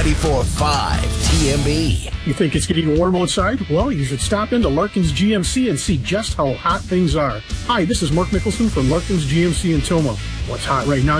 94.5 TMB. You think it's getting warm outside? Well, you should stop into Larkin's GMC and see just how hot things are. Hi, this is Mark Mickelson from Larkin's GMC in Toma. What's hot right now?